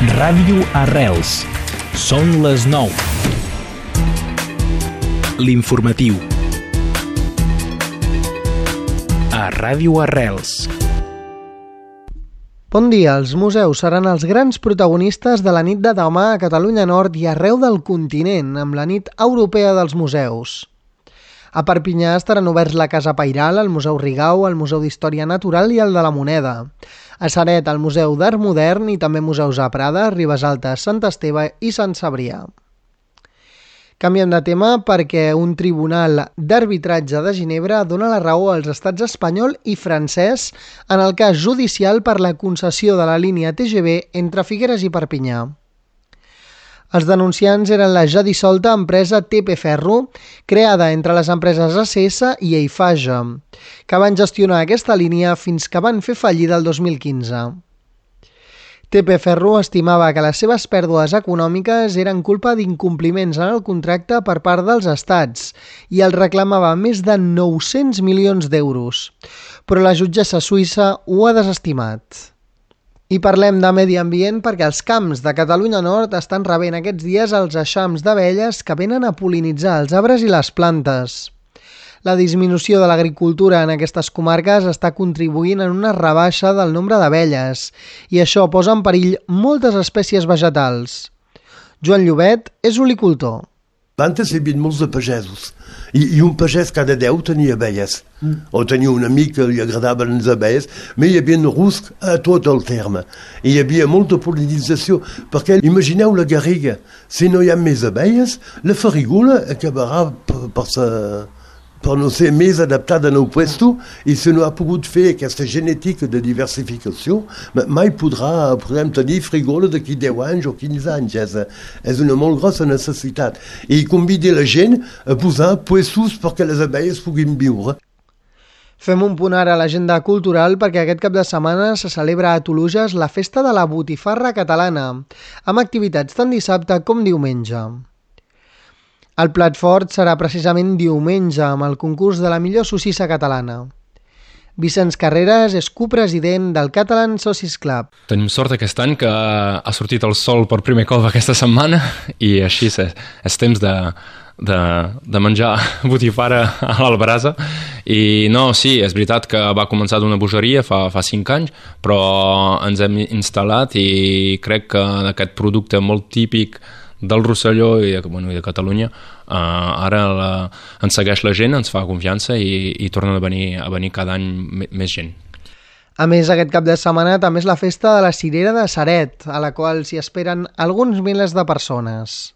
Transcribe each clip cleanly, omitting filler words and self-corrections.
Ràdio Arrels. Són les 9. L'informatiu. A Ràdio Arrels. Bon dia. Els museus seran els grans protagonistes de la nit de demà a Catalunya Nord i arreu del continent, amb la nit europea dels museus. A Perpinyà estaran oberts la Casa Pairal, el Museu Rigau, el Museu d'Història Natural i el de la Moneda. A Ceret, el Museu d'Art Modern i també museus a Prada, Ribesaltes, Sant Esteve i Sant Cebrià. Canviem de tema perquè un tribunal d'arbitratge de Ginebra dona la raó als estats espanyol i francès en el cas judicial per la concessió de la línia TGV entre Figueres i Perpinyà. Els denunciants eren la ja dissolta empresa TP Ferro, creada entre les empreses ACS i Eiffage, que van gestionar aquesta línia fins que van fer fallida el 2015. TP Ferro estimava que les seves pèrdues econòmiques eren culpa d'incompliments en el contracte per part dels estats i el reclamava més de 900 milions d'euros, però la jutgessa suïssa ho ha desestimat. I parlem de medi ambient perquè els camps de Catalunya Nord estan rebent aquests dies els eixams d'abelles que venen a pol·linitzar els arbres i les plantes. La disminució de l'agricultura en aquestes comarques està contribuint en una rebaixa del nombre d'abelles i això posa en perill moltes espècies vegetals. Joan Llobet és olicultor. Antes hi havia molts de pagesos i un pagès cada 10 tenia abelles o tenia un amic que li agradaven les abelles, però hi havia rusc a tot el terme i hi havia molta pol·linització perquè imagineu la garriga, si no hi ha més abelles la farigola acabarà per no ser més adaptada al puesto i si no ha pogut fer aquesta genètica de diversificació mai podrem tenir frigola d'aquí 10 anys o 15 anys. És una molt grossa necessitat i convida la gent a posar puestos perquè les abelles puguin viure. Fem un punt ara a l'agenda cultural perquè aquest cap de setmana se celebra a Toluges la festa de la botifarra catalana, amb activitats tant dissabte com diumenge. El plat fort serà precisament diumenge amb el concurs de la millor sossissa catalana. Vicenç Carreras és copresident del Catalan Sausage Club. Tenim sort aquest any que ha sortit el sol per primer cop aquesta setmana i així és temps de menjar botifarra a l'albrasa. I no, sí, és veritat que va començar d'una bogeria fa 5 anys, però ens hem instal·lat i crec que aquest producte molt típic del Rosselló i de Catalunya ara ens segueix la gent, ens fa confiança i tornen a venir cada any més gent. A més, aquest cap de setmana també és la festa de la Cirera de Ceret, a la qual s'hi esperen alguns milers de persones.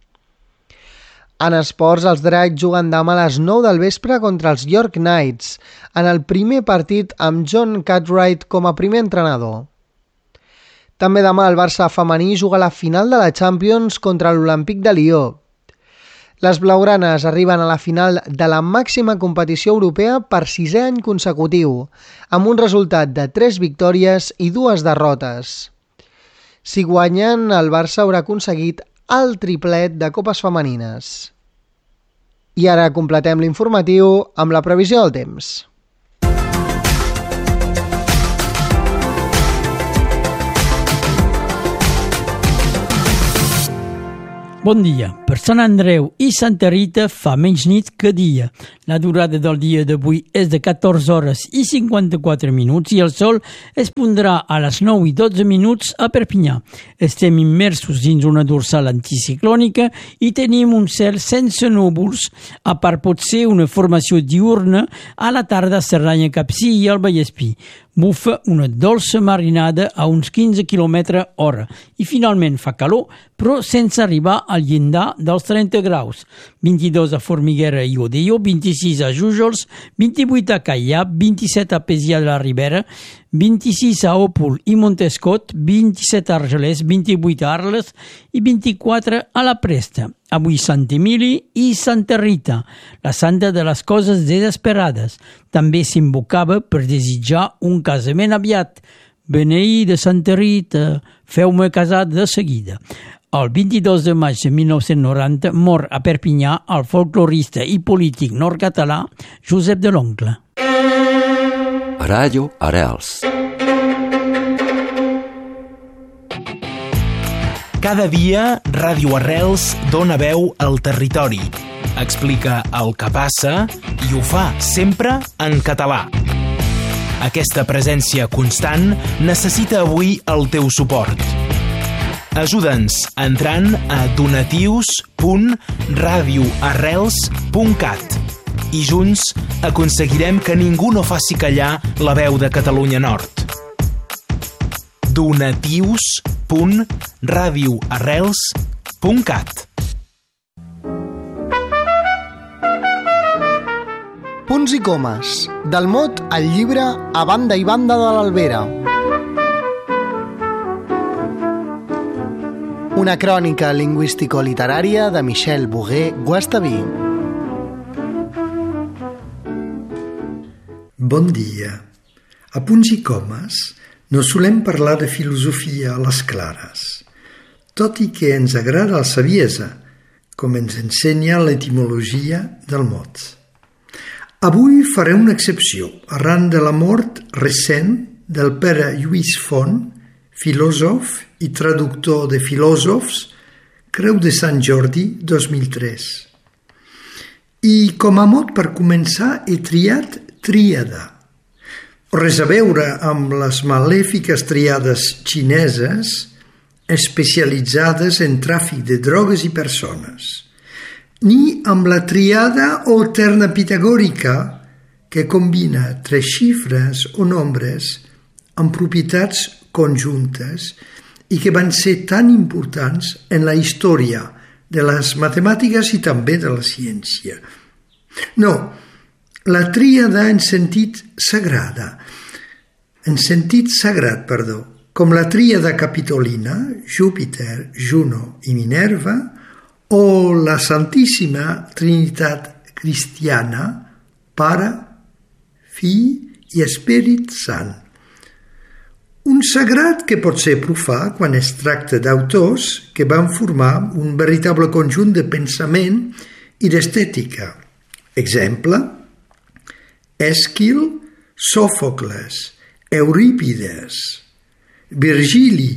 En esports, els Dracs juguen demà a les 9 del vespre contra els York Knights, en el primer partit amb John Cartwright com a primer entrenador. També demà el Barça femení juga a la final de la Champions contra l'Olympique de Lió. Les blaugranes arriben a la final de la màxima competició europea per 6è any consecutiu, amb un resultat de 3 victòries i 2 derrotes. Si guanyen, el Barça haurà aconseguit el triplet de copes femenines. I ara completem l'informatiu amb la previsió del temps. Bon dia. Per Sant Andreu i Santa Rita fa menys nit que dia. La durada del dia d'avui és de 14 hores i 54 minuts i el sol es pondrà a les 9 i 12 minuts a Perpinyà. Estem immersos dins una dorsal anticiclònica i tenim un cel sense núvols, a part potser una formació diurna a la tarda a Cerdanya, Capcir i al Vallespí. Bufa una dolça marinada a uns 15 km/h i finalment fa calor, però sense arribar al llindar dels 30 graus. 22 a Formiguera i Odeio, 26 a Jújols, 28 a Caià, 27 a Pesià de la Ribera, 26 a Òpol i Montescot, 27 a Argelès, 28 a Arles i 24 a la Presta. Avui Sant Emili i Santa Rita, la santa de les coses desesperades. També s'invocava per desitjar un casament aviat. Beneïda Santa Rita, feu-me casar de seguida. El 22 de maig de 1990 mor a Perpinyà el folclorista i polític nord-català Josep de l'Oncle. Ràdio Arrels. Cada dia, Ràdio Arrels dona veu al territori. Explica el que passa i ho fa sempre en català. Aquesta presència constant necessita avui el teu suport. Ajuda'ns entrant a donatius.radioarrels.cat i junts aconseguirem que ningú no faci callar la veu de Catalunya Nord. donatius.radioarrels.cat. Punts i comes, del mot al llibre A banda i banda de l'Albera. Una crònica lingüístico-literària de Michel Boguer-Guastaví. Bon dia. A Punts i comes no solem parlar de filosofia a les clares, tot i que ens agrada la saviesa, com ens ensenya l'etimologia del mot. Avui faré una excepció, arran de la mort recent del pare Lluís Font, filòsof i traductor de filòsofs, Creu de Sant Jordi, 2003. I com a mot per començar he triat tríada. Res a veure amb les malèfiques tríades xineses especialitzades en tràfic de drogues i persones, ni amb la tríada o terna pitagòrica que combina 3 xifres o nombres amb propietats conjuntes i que van ser tan importants en la història de les matemàtiques i també de la ciència. No, la tríada en sentit sagrat, com la tríada capitolina, Júpiter, Juno i Minerva, o la Santíssima Trinitat cristiana, Pare, Fill i Espírit Sant. Un sagrat que pot ser profà quan es tracta d'autors que van formar un veritable conjunt de pensament i d'estètica. Exemple: Èsquil, Sòfocles, Eurípides, Virgili,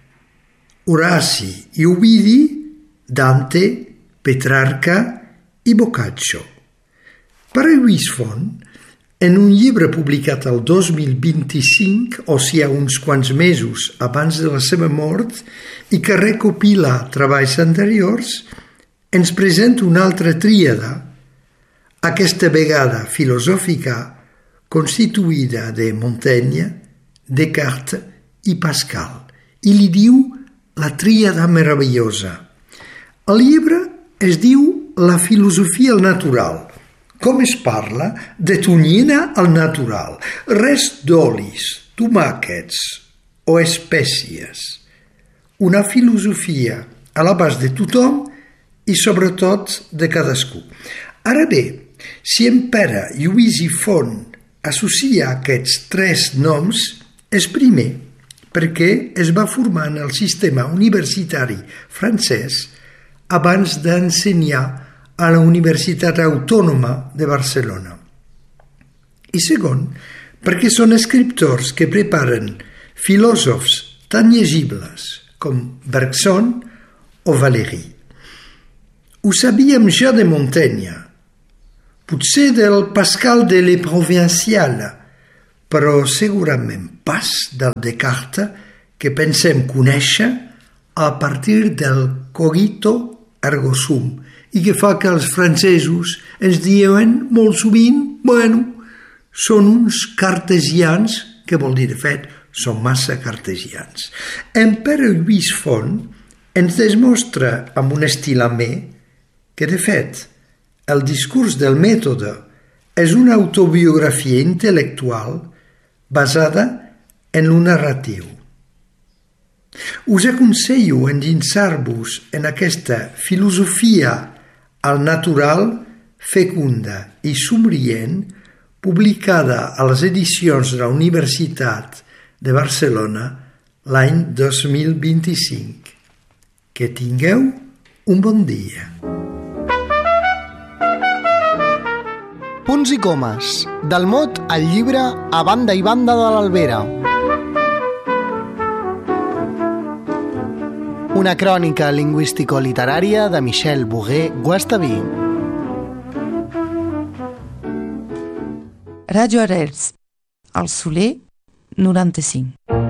Horaci i Ovidi, Dante, Petrarca i Boccaccio. Pare Lluís Font, en un llibre publicat el 2025, o sigui uns quants mesos abans de la seva mort, i que recopila treballs anteriors, ens presenta una altra tríada, aquesta vegada filosòfica, constituïda de Montaigne, Descartes i Pascal, i li diu la tríada meravellosa. El llibre es diu La filosofia al natural. Com es parla de tonyina al natural, res d'olis, tomàquets o espècies. Una filosofia a l'abast de tothom i sobretot de cadascú. Ara bé, si en Pere Lluís i Font associa aquests 3 noms, és primer perquè es va formar en el sistema universitari francès abans d'ensenyar a la Universitat Autònoma de Barcelona. I segon, perquè són escriptors que preparen filòsofs tan llegibles com Bergson o Valéry. Ho sabíem ja de Montaigne, potser del Pascal de Le Provincial, però segurament pas del Descartes que pensem conèixer a partir del cogito ergo sum i que fa que els francesos ens diuen molt sovint, són uns cartesians, que vol dir, de fet, són massa cartesians. En Pere Lluís Font ens demostra amb un estil amè que, de fet, el discurs del mètode és una autobiografia intel·lectual basada en lo narratiu. Us aconsello endinsar-vos en aquesta filosofia al natural, fecunda i somrient, publicada a les edicions de la Universitat de Barcelona l'any 2025. Que tingueu un bon dia. Punts i comes, del mot al llibre A banda i banda de l'Albera. Una crònica lingüístico-literària de Michel Bogué-Guastaví. Ràdio Arrels, al Soler 95.